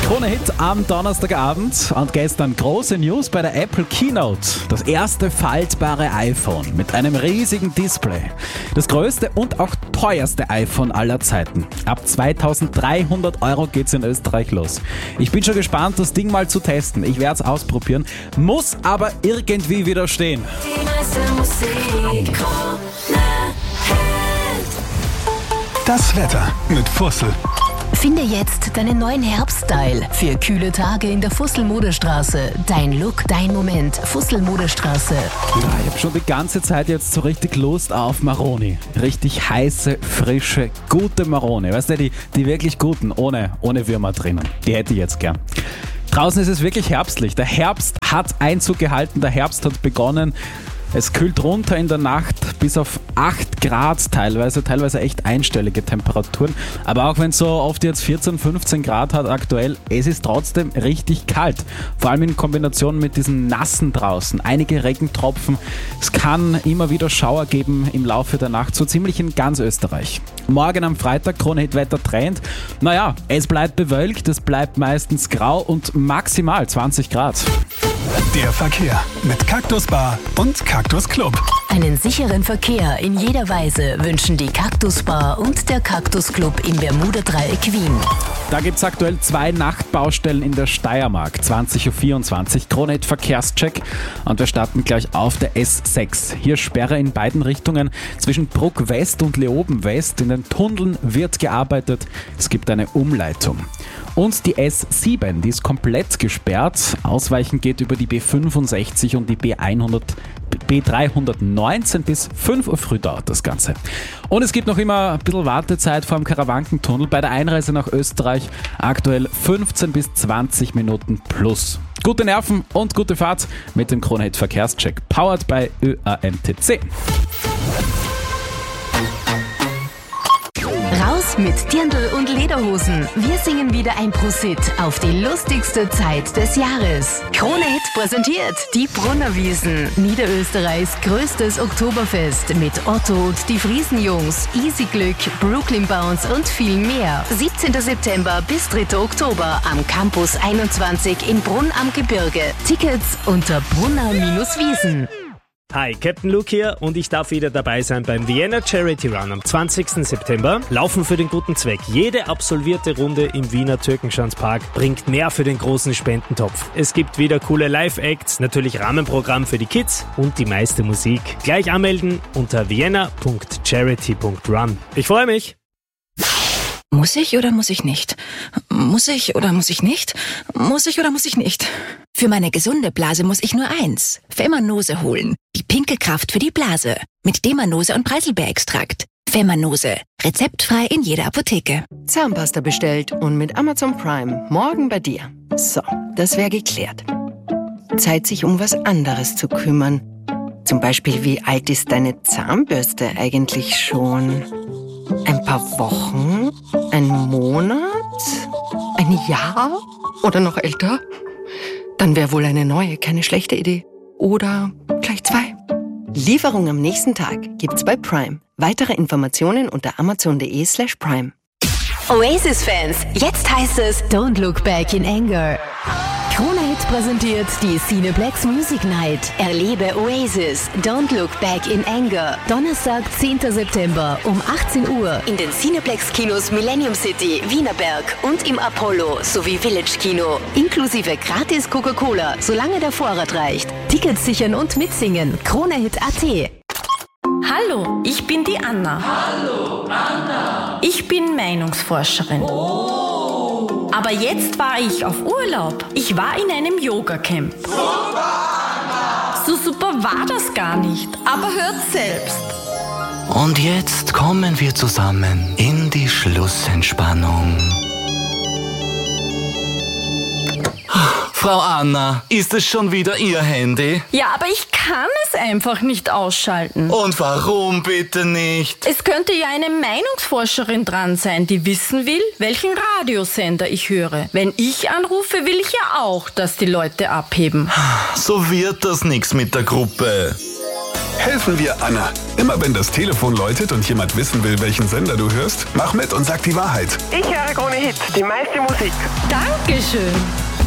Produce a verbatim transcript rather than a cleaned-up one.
Krone-Hit am Donnerstagabend und gestern große News bei der Apple Keynote. Das erste faltbare iPhone mit einem riesigen Display. Das größte und auch teuerste iPhone aller Zeiten. Ab zweitausenddreihundert Euro geht's in Österreich los. Ich bin schon gespannt, das Ding mal zu testen. Ich werde es ausprobieren, muss aber irgendwie widerstehen. Die meiste Musik, Das Wetter mit Fussel. Finde jetzt deinen neuen Herbststyle für kühle Tage in der Fussel-Modestraße. Dein Look, dein Moment. Fussel-Modestraße. Ja, ich habe schon die ganze Zeit jetzt so richtig Lust auf Maroni. Richtig heiße, frische, gute Maroni. Weißt du, die, die wirklich guten, ohne, ohne Würmer drinnen. Die hätte ich jetzt gern. Draußen ist es wirklich herbstlich. Der Herbst hat Einzug gehalten, der Herbst hat begonnen. Es kühlt runter in der Nacht bis auf acht Grad teilweise, teilweise echt einstellige Temperaturen. Aber auch wenn es so oft jetzt vierzehn, fünfzehn Grad hat aktuell, es ist trotzdem richtig kalt. Vor allem in Kombination mit diesen Nassen draußen. Einige Regentropfen. Es kann immer wieder Schauer geben im Laufe der Nacht, so ziemlich in ganz Österreich. Morgen am Freitag, Krone-Hit-Wetter Trend. Naja, es bleibt bewölkt, es bleibt meistens grau und maximal zwanzig Grad. Der Verkehr mit Cactus Bar und Cactus Club. Einen sicheren Verkehr in jeder Weise wünschen die Cactus Bar und der Cactus Club im Bermuda-Dreieck Wien. Da gibt es aktuell zwei Nachtbaustellen in der Steiermark. zwanzig Uhr vierundzwanzig, Krone-Hit Verkehrscheck. Und wir starten gleich auf der S sechs. Hier Sperre in beiden Richtungen zwischen Bruck West und Leoben West. In den Tunneln wird gearbeitet. Es gibt eine Umleitung. Und die S sieben, die ist komplett gesperrt. Ausweichen geht über die B fünfundsechzig und die B hundert, B dreihundertneunzehn bis fünf Uhr früh dauert das Ganze. Und es gibt noch immer ein bisschen Wartezeit vor dem Karawankentunnel bei der Einreise nach Österreich. Aktuell fünfzehn bis zwanzig Minuten plus. Gute Nerven und gute Fahrt mit dem Krone-Hit Verkehrscheck. Powered by Ö A M T C. Raus mit Dirndl und Lederhosen. Wir singen wieder ein Prosit auf die lustigste Zeit des Jahres. Krone-Hit präsentiert die Brunnerwiesen. Niederösterreichs größtes Oktoberfest mit Otto und die Friesenjungs, Easy Glück, Brooklyn Bounce und viel mehr. siebzehnten September bis dritten Oktober am Campus einundzwanzig in Brunn am Gebirge. Tickets unter brunner-wiesen. Hi, Captain Luke hier und ich darf wieder dabei sein beim Vienna Charity Run am zwanzigsten September. Laufen für den guten Zweck. Jede absolvierte Runde im Wiener Türkenschanzpark bringt mehr für den großen Spendentopf. Es gibt wieder coole Live-Acts, natürlich Rahmenprogramm für die Kids und die meiste Musik. Gleich anmelden unter vienna punkt charity punkt run. Ich freue mich! Muss ich oder muss ich nicht? Muss ich oder muss ich nicht? Muss ich oder muss ich nicht? Für meine gesunde Blase muss ich nur eins. Femanose holen. Die pinke Kraft für die Blase. Mit Demanose und Preiselbeerextrakt. Femanose. Rezeptfrei in jeder Apotheke. Zahnpasta bestellt und mit Amazon Prime morgen bei dir. So, das wäre geklärt. Zeit, sich um was anderes zu kümmern. Zum Beispiel, wie alt ist deine Zahnbürste eigentlich schon? Ein paar Wochen? Ein Monat? Ein Jahr? Oder noch älter? Dann wäre wohl eine neue keine schlechte Idee. Oder gleich zwei. Lieferung am nächsten Tag gibt's bei Prime. Weitere Informationen unter amazon.de slash prime. Oasis-Fans, jetzt heißt es Don't Look Back in Anger. Krone-Hit präsentiert die Cineplex Music Night. Erlebe Oasis, Don't Look Back in Anger. Donnerstag, zehnten September um achtzehn Uhr in den Cineplex-Kinos Millennium City, Wienerberg und im Apollo sowie Village Kino. Inklusive gratis Coca-Cola, solange der Vorrat reicht. Tickets sichern und mitsingen. Krone-Hit Punkt a t. Hallo, ich bin die Anna. Hallo, Anna. Ich bin Meinungsforscherin. Oh. Aber jetzt war ich auf Urlaub. Ich war in einem Yoga-Camp. Super, Anna. So super war das gar nicht. Aber hört selbst. Und jetzt kommen wir zusammen in die Schlussentspannung. Frau Anna, ist es schon wieder Ihr Handy? Ja, aber ich kann es einfach nicht ausschalten. Und warum bitte nicht? Es könnte ja eine Meinungsforscherin dran sein, die wissen will, welchen Radiosender ich höre. Wenn ich anrufe, will ich ja auch, dass die Leute abheben. So wird das nix mit der Gruppe. Helfen wir Anna. Immer wenn das Telefon läutet und jemand wissen will, welchen Sender du hörst, mach mit und sag die Wahrheit. Ich höre Krone Hit, die meiste Musik. Dankeschön.